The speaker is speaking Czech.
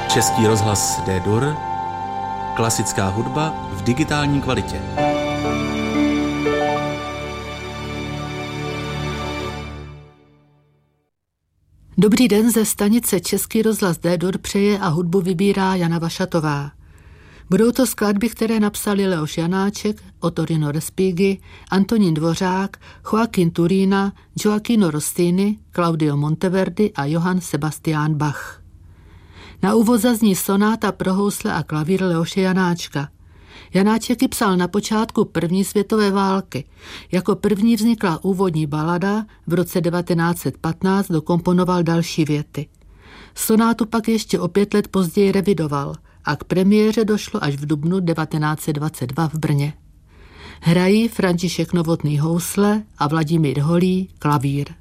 Český rozhlas D-Dur, klasická hudba v digitální kvalitě. Dobrý den, ze stanice Český rozhlas D-Dur přeje a hudbu vybírá Jana Vašatová. Budou to skladby, které napsali Leoš Janáček, Ottorino Respighi, Antonín Dvořák, Joaquin Turina, Gioacchino Rossini, Claudio Monteverdi a Johann Sebastian Bach. Na úvod zazní sonáta pro housle a klavír Leoše Janáčka. Janáček ji psal na počátku první světové války. Jako první vznikla úvodní balada, v roce 1915 dokomponoval další věty. Sonátu pak ještě o 5 let později revidoval a k premiéře došlo až v dubnu 1922 v Brně. Hrají František Novotný housle a Vladimír Holý klavír.